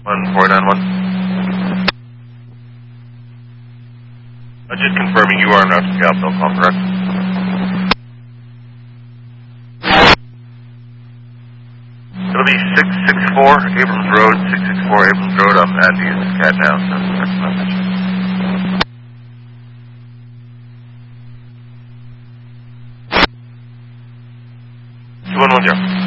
1491. Just confirming you are an FCAP.com, correct? It'll be 664 Abrams Road, 664 Abrams Road. I'm Andy in the CAD now, so text message. 2110.